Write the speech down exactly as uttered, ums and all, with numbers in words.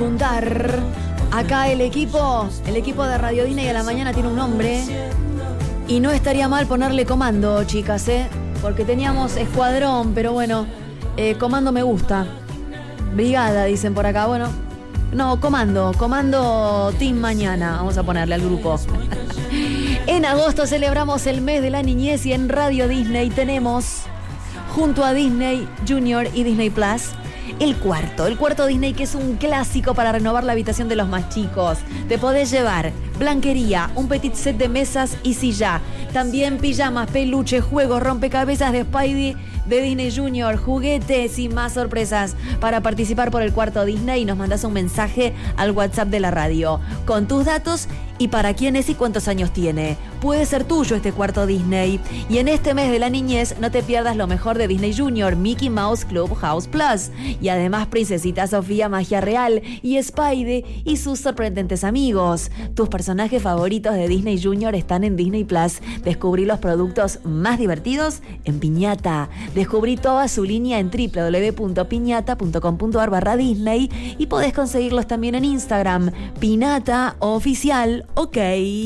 juntar. Acá el equipo, el equipo de Radio Disney a la mañana tiene un nombre. Y no estaría mal ponerle comando, chicas, ¿eh? Porque teníamos escuadrón, pero bueno, eh, comando me gusta. Brigada, dicen por acá. Bueno, no, comando, comando Team Mañana. Vamos a ponerle al grupo. En agosto celebramos el mes de la niñez y en Radio Disney tenemos, junto a Disney Junior y Disney Plus, el cuarto, el cuarto Disney, que es un clásico para renovar la habitación de los más chicos. Te podés llevar blanquería, un petit set de mesas y silla. También pijamas, peluches, juegos, rompecabezas de Spidey, de Disney Junior, juguetes y más sorpresas. Para participar por el cuarto Disney nos mandás un mensaje al WhatsApp de la radio con tus datos y para quién es y cuántos años tiene. Puede ser tuyo este cuarto Disney. Y en este mes de la niñez no te pierdas lo mejor de Disney Junior, Mickey Mouse Clubhouse Plus. Y además Princesita Sofía Magia Real y Spidey y sus sorprendentes amigos. Tus personajes favoritos de Disney Junior están en Disney Plus. Descubrí los productos más divertidos en Piñata. Descubrí toda su línea en doble u doble u doble u punto piñata punto com punto a r barra Disney y podés conseguirlos también en Instagram, Pinata Oficial, ok.